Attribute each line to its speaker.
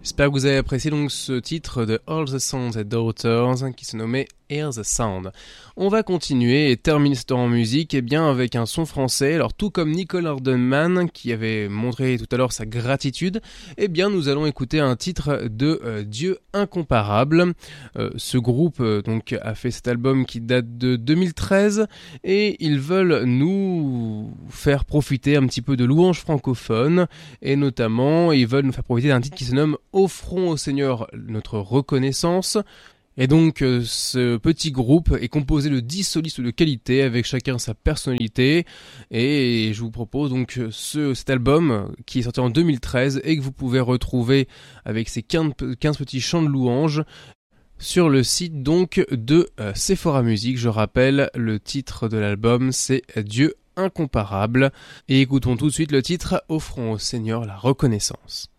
Speaker 1: J'espère que vous avez apprécié donc ce titre de All the Sons and Daughters qui se nommait Hear the Sound. On va continuer et terminer ce temps en musique avec un son français. Alors tout comme Nicole Hardman qui avait montré tout à l'heure sa gratitude, nous allons écouter un titre de Dieu incomparable. Ce groupe donc a fait cet album qui date de 2013 et ils veulent nous faire profiter un petit peu de louanges francophones et notamment ils veulent nous faire profiter d'un titre qui se nomme Offrons au Seigneur notre reconnaissance. Et donc ce petit groupe est composé de 10 solistes de qualité avec chacun sa personnalité et je vous propose donc cet album qui est sorti en 2013 et que vous pouvez retrouver avec ses 15 petits chants de louanges sur le site donc de Sephora Music. Je rappelle, le titre de l'album c'est Dieu incomparable et écoutons tout de suite le titre Offrons au Seigneur la reconnaissance.